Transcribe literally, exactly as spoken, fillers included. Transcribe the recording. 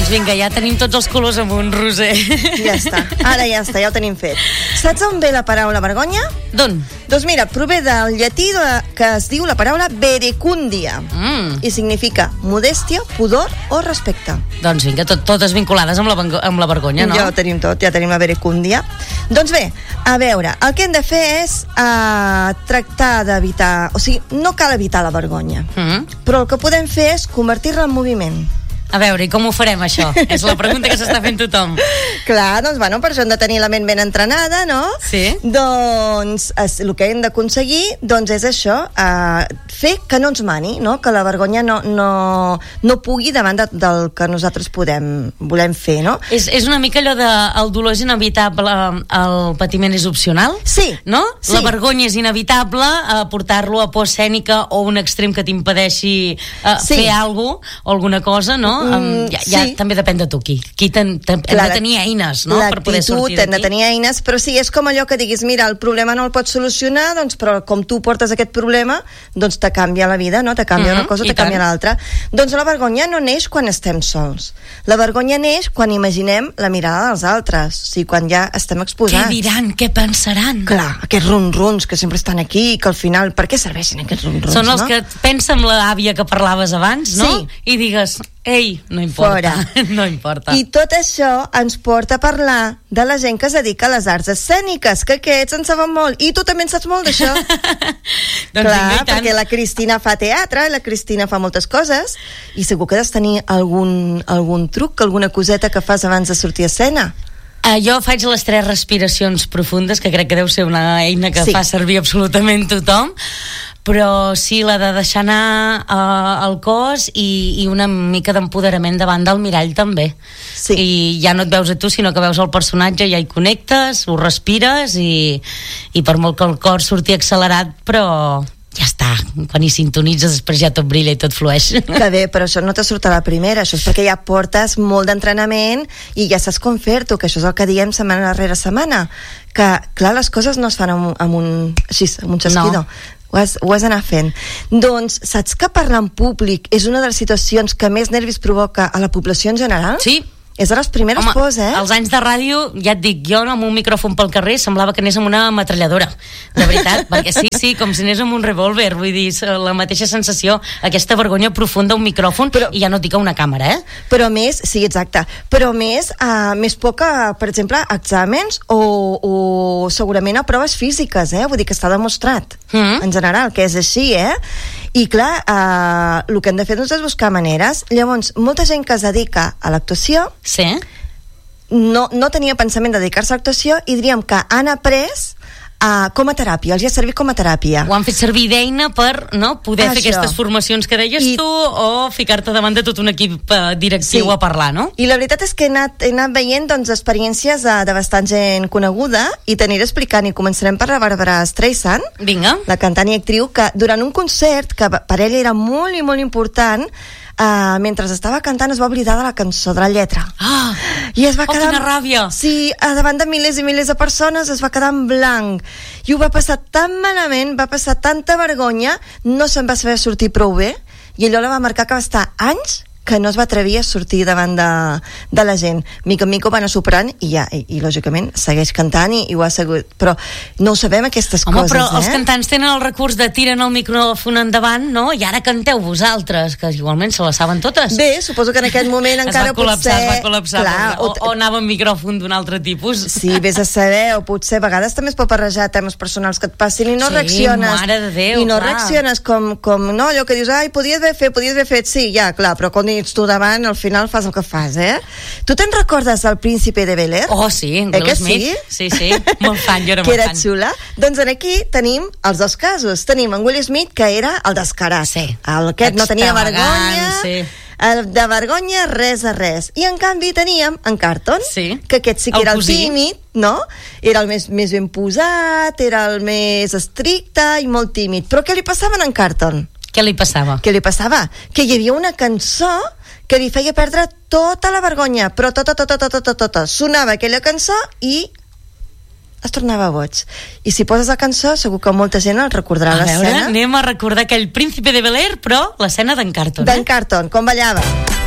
Doncs vinga, ja tenim tots els colors amunt, Roser. Ja està, ara ja està, ja ho tenim fet. Saps on ve la paraula vergonya? D'on? Doncs mira, prové del llatí de, que es diu la paraula verecundia. Mm. I significa modèstia, pudor o respecte. Doncs vinga, tot, totes vinculades amb la, amb la vergonya, no? Ja ho tenim tot, ja tenim la verecundia. Doncs bé, a veure, el que hem de fer és uh, tractar d'evitar... O sigui, no cal evitar la vergonya, Mm. però el que podem fer és convertir-la en moviment. A veure, i com ho farem, això? És la pregunta que s'està fent tothom. Clar, doncs, bueno, per això hem de tenir la ment ben entrenada, no? Sí. Doncs es, el que hem d'aconseguir doncs és això, eh, fer que no ens mani, no? Que la vergonya no, no, no pugui davant de, del que nosaltres podem, volem fer, no? És, és una mica allò de el dolor és inevitable, el patiment és opcional? Sí. No? Sí. La vergonya és inevitable, eh, portar-lo a por escènica o un extrem que t'impedeixi eh, Sí. fer alguna cosa o alguna cosa, no? Mm, um, ja, ja sí. també depèn de tu qui. Qui ten, ten, hem de tenir eines, no? Per poder sortir hem de d'aquí. tenir eines, però sí, és com allò que diguis, mira, el problema no el pots solucionar, doncs, però com tu portes aquest problema, doncs te canvia la vida, no? Te canvia Mhm, una cosa, i te canvia tant. l'altra. Doncs la vergonya no neix quan estem sols. La vergonya neix quan imaginem la mirada dels altres, o sigui, quan ja estem Què exposats. diran? Què pensaran? Clar, aquests ronrons que sempre estan aquí, que al final, per què serveixen aquests ronrons, Són els no? que pensa en l'àvia que parlaves abans, no? Sí. I digues, ei, no importa, Fora. no importa. I tot això ens porta a parlar de la gent que es dedica a les arts escèniques, que aquests en saben molt, i tu també en saps molt d'això. Doncs Clar, vinga, i tant. perquè la Cristina fa teatre, la Cristina fa moltes coses, i segur que has de tenir algun, algun truc, alguna coseta que fas abans de sortir a escena. Uh, jo faig les tres respiracions profundes, que crec que deu ser una eina que Sí. fa servir absolutament tothom, però sí, la de deixar anar uh, el cos i, i una mica d'empoderament davant del mirall també. Sí. I ja no et veus a tu, sinó que veus el personatge, ja hi connectes, ho respires i, i per molt que el cor surti accelerat, però ja està, quan hi sintonitzes després ja tot brilla i tot flueix. Que bé, però això no te surt a la primera, això és perquè ja portes molt d'entrenament i ja saps com fer-t'ho, que això és el que diem setmana rere setmana, que clar, les coses no es fan amb, un- amb un així, amb un xasquido. No. Ho has, ho has d'anar fent. Doncs, saps que parlar en públic és una de les situacions que més nervis provoca a la població en general? Sí. És de les primeres Home, pors, eh? els anys de ràdio, ja et dic, jo amb un micròfon pel carrer semblava que anés amb una ametralladora, de veritat, perquè sí, sí, com si anés amb un revòlver, vull dir, la mateixa sensació, aquesta vergonya profunda a un micròfon, Però- i ja no et dic a una càmera, eh? Però més, sí, exacte, però més, uh, més poc a, per exemple, a exàmens o, o segurament a proves físiques, eh? Vull dir que està demostrat, Mhm. en general, que és així, eh? I clar, uh, el que hem de fer doncs, és buscar maneres. Llavors, molta gent que es dedica a l'actuació Sí. no, no tenia pensament de dedicar-se a l'actuació i diríem que han après uh, com a teràpia, els hi ha servit com a teràpia. Ho han fet servir d'eina per no, poder fer Això. aquestes formacions que deies I- tu o ficar-te davant de tot un equip eh, directiu Sí. a parlar, no? I la veritat és que he anat, he anat veient doncs, experiències de, de bastant gent coneguda i t'aniré explicant, i començarem per la Bàrbara Streisand, Vinga. la cantant i actriu, que durant un concert que per ella era molt i molt important, uh, mentre estava cantant es va oblidar de la cançó, de la lletra. Ah, I es va oh, quedar... quina ràbia. Sí, a davant de milers i milers de persones es va quedar en blanc. I ho va passar tan malament, va passar tanta vergonya, no se'n va saber sortir prou bé, i allò la va marcar que va estar anys que no es va atrevir a sortir davant de, de la gent. Mica en mica ho va anar superant i ja, i, i lògicament segueix cantant i, i ho ha seguit, però no ho sabem aquestes Home, coses, però eh? els cantants tenen el recurs de tiren el micròfon endavant, no? I ara canteu vosaltres, que igualment se les saben totes. Bé, suposo que en aquest moment es encara va col·lapsar, potser... es va col·lapsar, Clar, o, o anava amb micròfon d'un altre tipus. Sí, vés a saber, o potser a vegades també es pot barrejar temes personals que et passin i no Sí, reacciones. mare de Déu, I no clar. reacciones com, com, no, allò que dius, ai, podies haver fet, podies haver fet, sí, ja, clar, però quan ets tu davant, al final fas el que fas, eh? Tu te'n recordes del Príncipe de Bel-Air? Oh, sí, en Eh Will que Smith. Sí, sí, molt fan, jo era que molt era fan. xula. Doncs en aquí tenim els dos casos. Tenim en Will Smith, que era el descarat. Sí. El aquest no tenia Extravagant, vergonya. sí. El de vergonya, res a res. I en canvi teníem en Carlton, Sí. que aquest sí que El era el cosí. tímid, no? Era el més, més ben posat, era el més estricte i molt tímid. Però què li passava a en Carlton? Què li passava? Què li passava? Que hi havia una cançó que li feia perdre tota la vergonya, però tota, tota, tota, tota, tota. Sonava aquella cançó i es tornava boig. I si poses la cançó, segur que molta gent el recordarà A veure, l'escena. anem a recordar aquell Príncipe de Bel-Air, però l'escena d'en Carlton. D'en Eh? Carlton, com ballava.